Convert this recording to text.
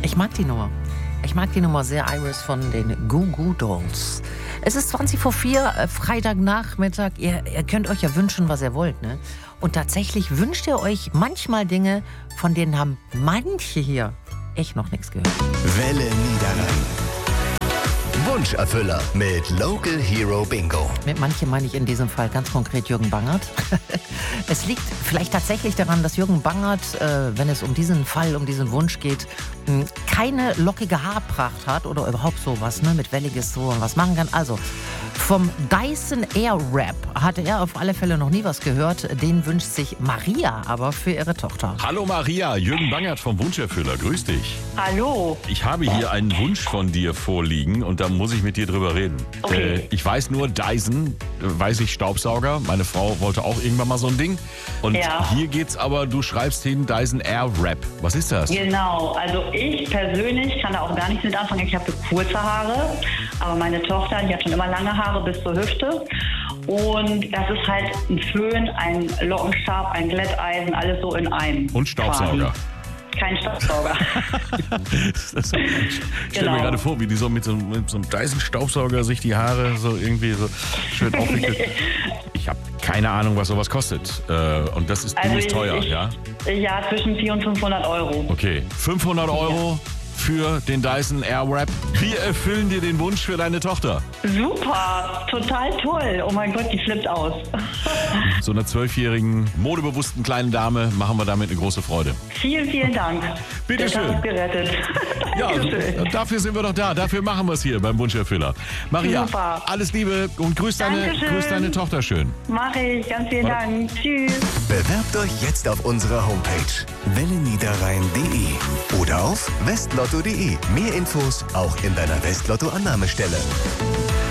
Ich mag die Nummer. Ich mag die Nummer sehr, Iris von den Goo Goo Dolls. Es ist 4:20, Freitagnachmittag. Ihr könnt euch ja wünschen, was ihr wollt, ne? Und tatsächlich wünscht ihr euch manchmal Dinge, von denen haben manche hier echt noch nichts gehört. Welle Niederrhein. Wunscherfüller mit Local Hero Bingo. Mit manchen meine ich in diesem Fall ganz konkret Jürgen Bangert. Es liegt vielleicht tatsächlich daran, dass Jürgen Bangert, wenn es um diesen Fall, um diesen Wunsch geht, keine lockige Haarpracht hat oder überhaupt sowas, ne, mit welliges so was machen kann. Also vom Dyson Airwrap hatte er auf alle Fälle noch nie was gehört. Den wünscht sich Maria aber für ihre Tochter. Hallo Maria, Jürgen Bangert vom Wunscherfüller, grüß dich. Hallo. Ich habe hier einen Wunsch von dir vorliegen und da muss ich mit dir drüber reden. Okay. Ich weiß nur, Dyson, weiß ich, Staubsauger. Meine Frau wollte auch irgendwann mal so ein Ding. Und Ja. hier geht's aber, du schreibst hin Dyson Airwrap. Was ist das? Genau, also ich persönlich kann da auch gar nichts mit anfangen. Ich habe kurze Haare, aber meine Tochter, die hat schon immer lange Haare bis zur Hüfte. Und das ist halt ein Föhn, ein Lockenstab, ein Glätteisen, alles so in einem. Und Staubsauger. Quasi. Kein Staubsauger. Ich stelle Genau. mir gerade vor, wie die so mit so einem Dyson-Staubsauger sich die Haare so irgendwie so schön aufwickelt. Ich habe keine Ahnung, was sowas kostet. Und das ist ziemlich teuer, ja? Ja, zwischen 400 und 500 Euro. Okay, 500 Euro für den Dyson Airwrap. Wir erfüllen dir den Wunsch für deine Tochter. Super, total toll. Oh mein Gott, die flippt aus. So einer 12-jährigen, modebewussten kleinen Dame machen wir damit eine große Freude. Vielen, vielen Dank. Bitte Das schön. hat's gerettet. Ja, Dankeschön. dafür sind wir doch da. Dafür machen wir es hier beim Wunscherfüller. Maria, Super. alles Liebe und grüß deine Tochter schön. Mache ich. Ganz vielen Dank. Tschüss. Bewerbt euch jetzt auf unserer Homepage welleniederrhein.de oder auf westlotto.de. Mehr Infos auch in deiner Westlotto-Annahmestelle.